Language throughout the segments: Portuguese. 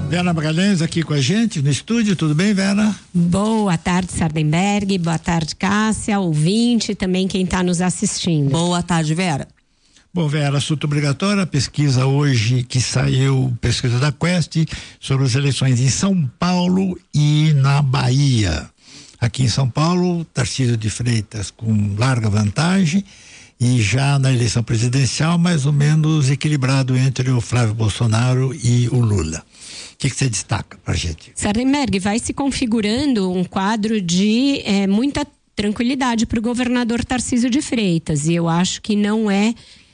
Vera Magalhães aqui com a gente no estúdio, tudo bem, Vera? Boa tarde, Sardenberg, boa tarde, Cássia, ouvinte, também quem está nos assistindo. Boa tarde, Vera. Bom, Vera, assunto obrigatório, a pesquisa hoje que saiu, pesquisa da Quest, sobre as eleições em São Paulo e na Bahia. Aqui em São Paulo, Tarcísio de Freitas com larga vantagem, e já na eleição presidencial mais ou menos equilibrado entre o Flávio Bolsonaro e o Lula. O que você destaca pra gente? Sardenberg, vai se configurando um quadro de muita tranquilidade para o governador Tarcísio de Freitas, e eu acho que não é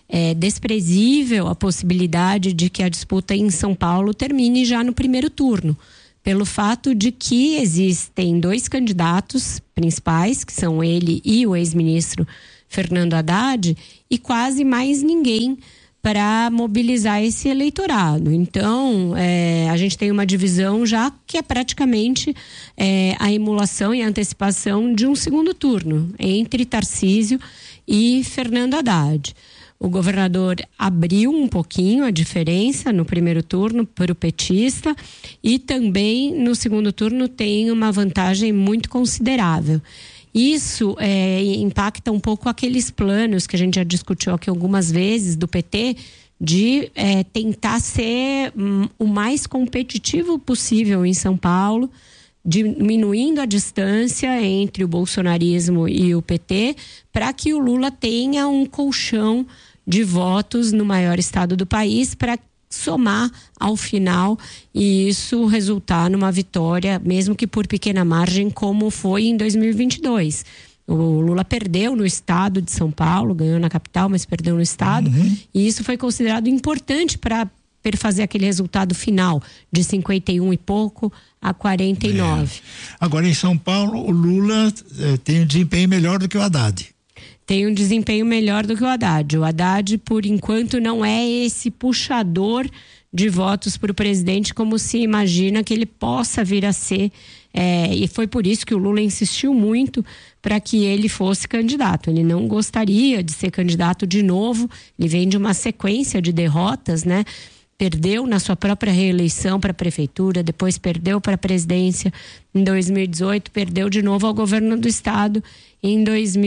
desprezível a possibilidade de que a disputa em São Paulo termine já no primeiro turno, pelo fato de que existem dois candidatos principais, que são ele e o ex-ministro Fernando Haddad, e quase mais ninguém para mobilizar esse eleitorado. Então, a gente tem uma divisão já que é praticamente a emulação e a antecipação de um segundo turno entre Tarcísio e Fernando Haddad. O governador abriu um pouquinho a diferença no primeiro turno para o petista, e também no segundo turno tem uma vantagem muito considerável. Isso impacta um pouco aqueles planos que a gente já discutiu aqui algumas vezes do PT de tentar ser o mais competitivo possível em São Paulo, diminuindo a distância entre o bolsonarismo e o PT, para que o Lula tenha um colchão de votos no maior estado do país para somar ao final e isso resultar numa vitória, mesmo que por pequena margem, como foi em 2022. O Lula perdeu no estado de São Paulo, ganhou na capital, mas perdeu no estado, e isso foi considerado importante para fazer aquele resultado final de 51 e pouco a 49. Agora, em São Paulo, o Lula tem um desempenho melhor do que o Haddad. Tem um desempenho melhor do que o Haddad. O Haddad, por enquanto, não é esse puxador de votos para o presidente como se imagina que ele possa vir a ser. E foi por isso que o Lula insistiu muito para que ele fosse candidato. Ele não gostaria de ser candidato de novo. Ele vem de uma sequência de derrotas, né? Perdeu na sua própria reeleição para a prefeitura, depois perdeu para a presidência em 2018, perdeu de novo ao governo do estado em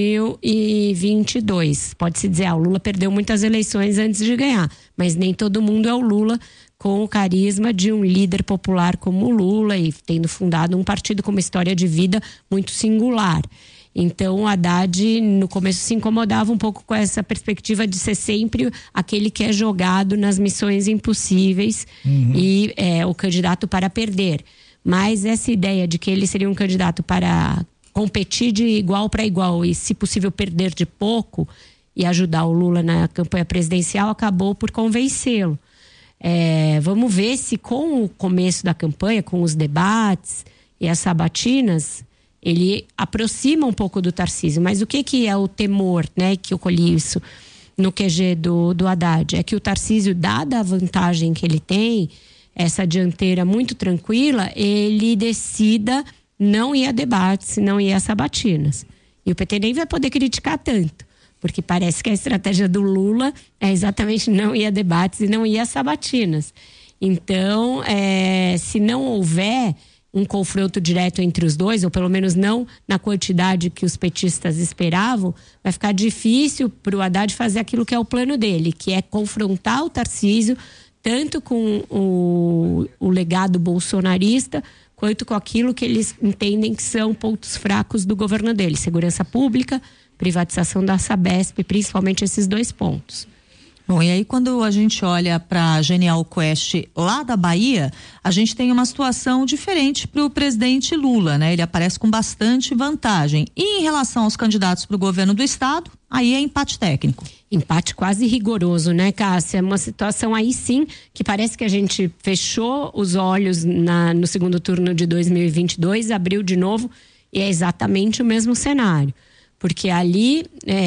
2022. Pode-se dizer, o Lula perdeu muitas eleições antes de ganhar, mas nem todo mundo é o Lula, com o carisma de um líder popular como o Lula e tendo fundado um partido com uma história de vida muito singular. Então, o Haddad, no começo, se incomodava um pouco com essa perspectiva de ser sempre aquele que é jogado nas missões impossíveis e o candidato para perder. Mas essa ideia de que ele seria um candidato para competir de igual para igual e, se possível, perder de pouco e ajudar o Lula na campanha presidencial, acabou por convencê-lo. Vamos ver se com o começo da campanha, com os debates e as sabatinas, ele aproxima um pouco do Tarcísio. Mas o que é o temor, né, que eu colhi isso no QG do Haddad? É que o Tarcísio, dada a vantagem que ele tem, essa dianteira muito tranquila, ele decida não ir a debates, não ir a sabatinas. E o PT nem vai poder criticar tanto, porque parece que a estratégia do Lula é exatamente não ir a debates e não ir a sabatinas. Então, se não houver um confronto direto entre os dois, ou pelo menos não na quantidade que os petistas esperavam, vai ficar difícil para o Haddad fazer aquilo que é o plano dele, que é confrontar o Tarcísio tanto com o legado bolsonarista quanto com aquilo que eles entendem que são pontos fracos do governo dele: segurança pública, privatização da Sabesp, principalmente esses dois pontos. Bom, e aí quando a gente olha para a Genial Quest lá da Bahia, a gente tem uma situação diferente para o presidente Lula, né? Ele aparece com bastante vantagem. E em relação aos candidatos para o governo do estado, aí é empate técnico. Empate quase rigoroso, né, Cássia? É uma situação aí sim que parece que a gente fechou os olhos no segundo turno de 2022, abriu de novo e é exatamente o mesmo cenário. Porque ali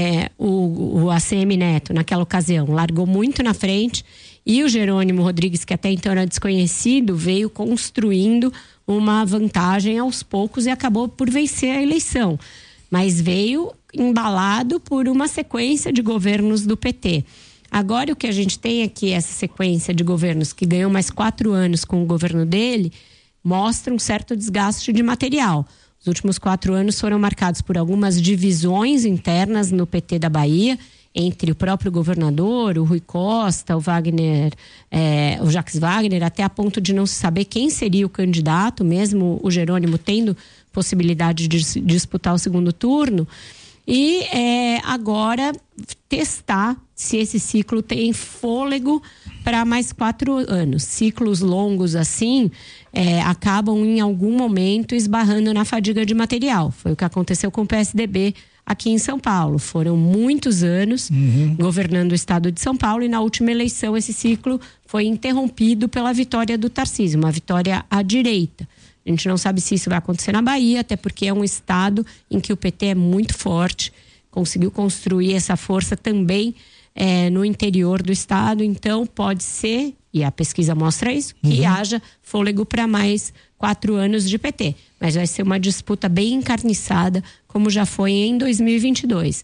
o ACM Neto, naquela ocasião, largou muito na frente e o Jerônimo Rodrigues, que até então era desconhecido, veio construindo uma vantagem aos poucos e acabou por vencer a eleição. Mas veio embalado por uma sequência de governos do PT. Agora o que a gente tem é que essa sequência de governos que ganhou mais 4 anos com o governo dele mostra um certo desgaste de material. Os últimos 4 anos foram marcados por algumas divisões internas no PT da Bahia, entre o próprio governador, o Rui Costa, o Wagner, o Jacques Wagner, até a ponto de não se saber quem seria o candidato, mesmo o Jerônimo tendo possibilidade de disputar o segundo turno. E agora testar se esse ciclo tem fôlego para mais 4 anos. Ciclos longos assim acabam em algum momento esbarrando na fadiga de material. Foi o que aconteceu com o PSDB aqui em São Paulo. Foram muitos anos governando o estado de São Paulo e na última eleição esse ciclo foi interrompido pela vitória do Tarcísio, uma vitória à direita. A gente não sabe se isso vai acontecer na Bahia, até porque é um estado em que o PT é muito forte, conseguiu construir essa força também no interior do estado, então pode ser, e a pesquisa mostra isso, que haja fôlego para mais 4 anos de PT. Mas vai ser uma disputa bem encarniçada, como já foi em 2022.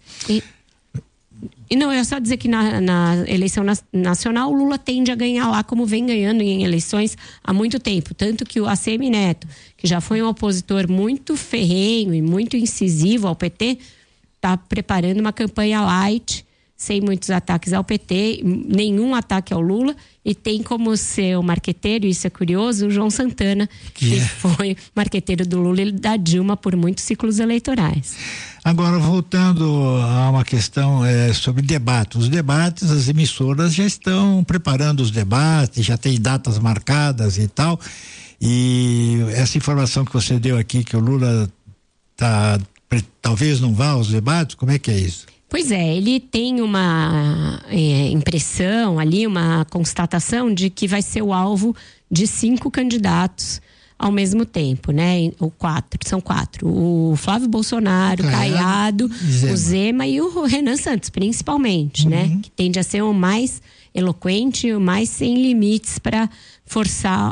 E não, é só dizer que na eleição nacional o Lula tende a ganhar lá, como vem ganhando em eleições há muito tempo. Tanto que o ACM Neto, que já foi um opositor muito ferrenho e muito incisivo ao PT, está preparando uma campanha light, sem muitos ataques ao PT, nenhum ataque ao Lula, e tem como seu marqueteiro, isso é curioso, o João Santana, que foi marqueteiro do Lula e da Dilma por muitos ciclos eleitorais. Agora, voltando a uma questão sobre debate. Os debates, as emissoras já estão preparando os debates, já tem datas marcadas e tal, e essa informação que você deu aqui, que o Lula talvez não vá aos debates, como é que é isso? Pois é, ele tem uma impressão ali, uma constatação de que vai ser o alvo de 5 candidatos ao mesmo tempo, né? São 4. O Flávio Bolsonaro, o Caiado, o Zema e o Renan Santos, principalmente, né? Que tende a ser o mais eloquente, o mais sem limites para forçar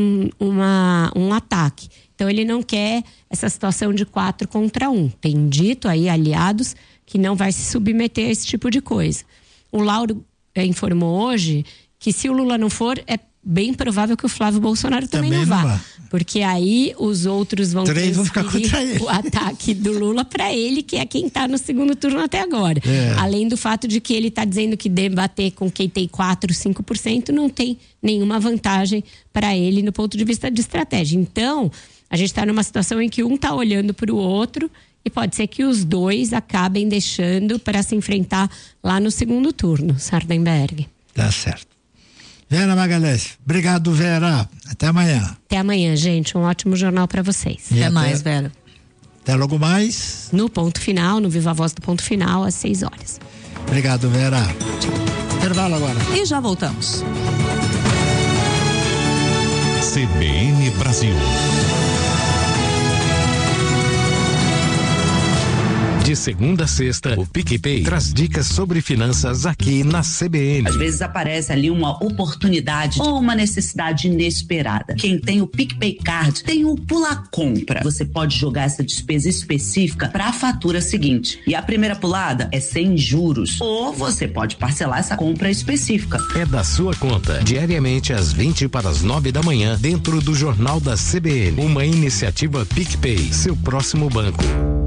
um ataque. Então ele não quer essa situação de 4 contra 1. Tem dito aí, aliados, que não vai se submeter a esse tipo de coisa. O Lauro informou hoje que se o Lula não for, é bem provável que o Flávio Bolsonaro também não vá. Porque aí os outros vão transferir o ataque do Lula para ele, que é quem está no segundo turno até agora. Além do fato de que ele está dizendo que debater com quem tem 4, 5% não tem nenhuma vantagem para ele no ponto de vista de estratégia. Então, a gente está numa situação em que um está olhando para o outro e pode ser que os dois acabem deixando para se enfrentar lá no segundo turno, Sardenberg. Tá certo. Vera Magalhães, obrigado, Vera. Até amanhã. Até amanhã, gente. Um ótimo jornal para vocês. Até mais, Vera. Até logo mais. No Ponto Final, no Viva Voz do Ponto Final, às 6 horas. Obrigado, Vera. Intervalo agora. E já voltamos. CBN Brasil. De segunda a sexta, o PicPay traz dicas sobre finanças aqui na CBN. Às vezes aparece ali uma oportunidade ou uma necessidade inesperada. Quem tem o PicPay Card tem o Pula Compra. Você pode jogar essa despesa específica para a fatura seguinte. E a primeira pulada é sem juros. Ou você pode parcelar essa compra específica. É da sua conta, diariamente às 20 para as 9 da manhã, dentro do Jornal da CBN. Uma iniciativa PicPay, seu próximo banco.